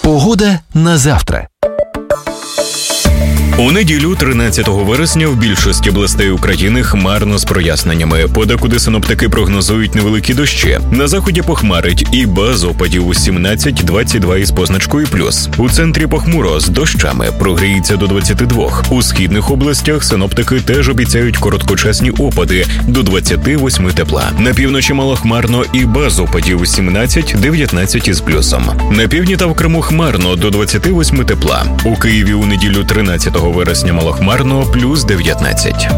Погода на завтра. У неділю, 13 вересня, в більшості областей України хмарно з проясненнями. Подекуди синоптики прогнозують невеликі дощі. На заході похмарить і без опадів у 17-22 із позначкою плюс. У центрі похмуро з дощами, прогріється до 22. У східних областях синоптики теж обіцяють короткочасні опади до 28 тепла. На півночі малохмарно і без опадів 17-19 із плюсом. На півдні та в Криму хмарно до 28 тепла. У Києві у неділю 13 вересня малохмарно плюс 19.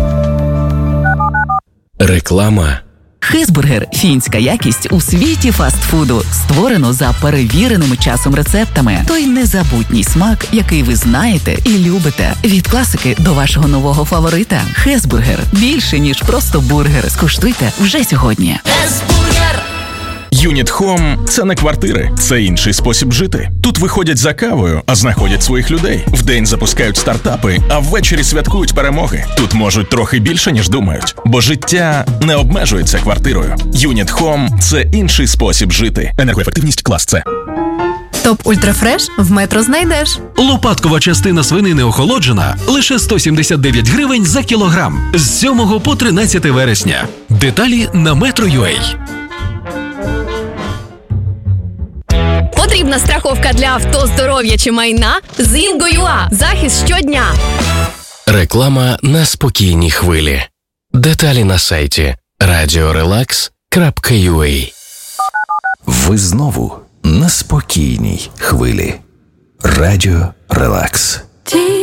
Реклама. Хезбургер – фінська якість у світі фастфуду. Створено за перевіреними часом рецептами. Той незабутній смак, який ви знаєте і любите. Від класики до вашого нового фаворита. Хезбургер – більше, ніж просто бургер. Скуштуйте вже сьогодні. Хезбургер! Юніт Хом – це не квартири, це інший спосіб жити. Тут виходять за кавою, а знаходять своїх людей. Вдень запускають стартапи, а ввечері святкують перемоги. Тут можуть трохи більше, ніж думають. Бо життя не обмежується квартирою. Юніт Хом – це інший спосіб жити. Енергоефективність клас С. Топ Ультрафреш в Метро знайдеш. Лопаткова частина свинини охолоджена – лише 179 гривень за кілограм. З 7 по 13 вересня. Деталі на Metro.ua. Потрібна страховка для авто, здоров'я чи майна? З Інго.ua. Захист щодня. Реклама на спокійній хвилі. Деталі на сайті radiorelax.ua. Ви знову на спокійній хвилі. Радіо Релакс.